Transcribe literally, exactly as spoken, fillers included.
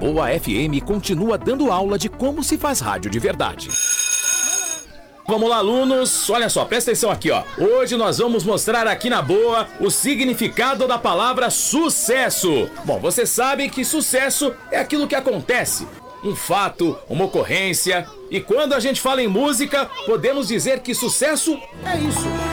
Boa F M continua dando aula de como se faz rádio de verdade. Vamos lá, alunos, olha só, presta atenção aqui, ó. Hoje nós vamos mostrar aqui na Boa o significado da palavra sucesso. Bom, você sabe que sucesso é aquilo que acontece, um fato, uma ocorrência. E quando a gente fala em música, podemos dizer que sucesso é isso.